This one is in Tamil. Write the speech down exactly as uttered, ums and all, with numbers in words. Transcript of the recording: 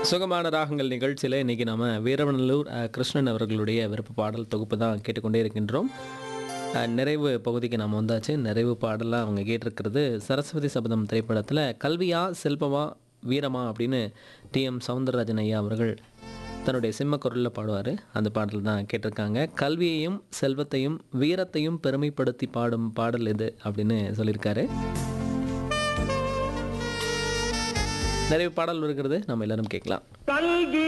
சுகமான ராகங்கள் நிகழ்ச்சியில் இன்றைக்கி நம்ம வீரவநல்லூர் அஹ், கிருஷ்ணன் அவர்களுடைய விருப்ப பாடல் தொகுப்பு தான் கேட்டுக்கொண்டே இருக்கின்றோம். அஹ், நிறைவு பகுதிக்கு நாம் வந்தாச்சு. நிறைவு பாடலாக அவங்க கேட்டிருக்கிறது சரஸ்வதி சபதம் திரைப்படத்தில் கல்வியா செல்வமா வீரமா அப்படின்னு டிஎம் சவுந்தரராஜன் ஐயா அவர்கள் தன்னுடைய சிம்ம குரலில் பாடுவார். அந்த பாடல் தான் கேட்டிருக்காங்க. கல்வியையும் செல்வத்தையும் வீரத்தையும் பெருமைப்படுத்தி பாடும் பாடல் இது அப்படின்னு சொல்லியிருக்காரு. நிறைவு பாடல் இருக்கிறது, நம்ம எல்லாரும் கேட்கலாம். கல்வி